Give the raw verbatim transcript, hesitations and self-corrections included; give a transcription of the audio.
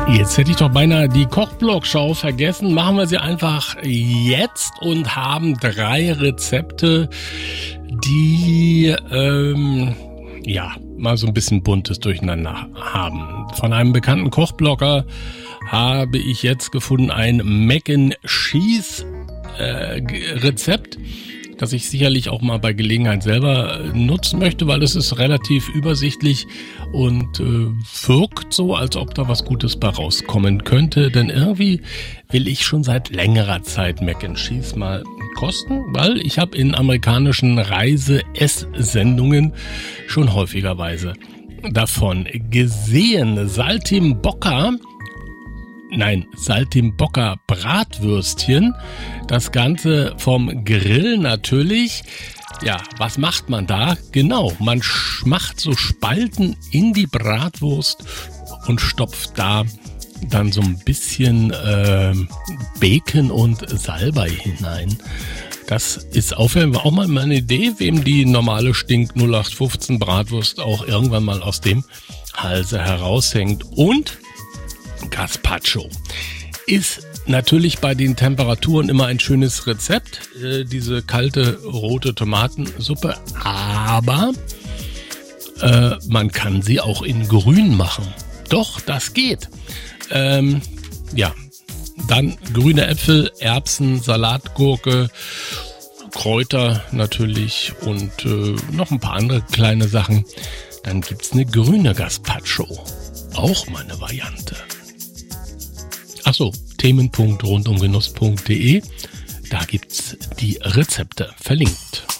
Jetzt hätte ich doch beinahe die Kochblogschau vergessen. Machen wir sie einfach jetzt und haben drei Rezepte, die ähm, ja mal so ein bisschen buntes Durcheinander haben. Von einem bekannten Kochblogger habe ich jetzt gefunden ein Mac and Cheese äh, Rezept, das ich sicherlich auch mal bei Gelegenheit selber nutzen möchte, weil es ist relativ übersichtlich und äh, wirkt so, als ob da was Gutes bei rauskommen könnte. Denn irgendwie will ich schon seit längerer Zeit Mac and Cheese mal kosten, weil ich habe in amerikanischen Reise-Ess-Sendungen schon häufigerweise davon gesehen. Saltimbocca Nein, Saltimbocca Bratwürstchen. Das Ganze vom Grill natürlich. Ja, was macht man da? Genau, man macht so Spalten in die Bratwurst und stopft da dann so ein bisschen äh, Bacon und Salbei hinein. Das ist auf jeden Fall auch mal meine Idee, wem die normale Stink null acht fünfzehn Bratwurst auch irgendwann mal aus dem Halse heraushängt. Und Gazpacho ist natürlich bei den Temperaturen immer ein schönes Rezept, äh, diese kalte rote Tomatensuppe, aber äh, man kann sie auch in grün machen. Doch, das geht. Ähm, ja, dann grüne Äpfel, Erbsen, Salatgurke, Kräuter natürlich und äh, noch ein paar andere kleine Sachen. Dann gibt's eine grüne Gazpacho, auch mal eine Variante. Achso, themen punkt rundumgenuss punkt de, da gibt's die Rezepte verlinkt.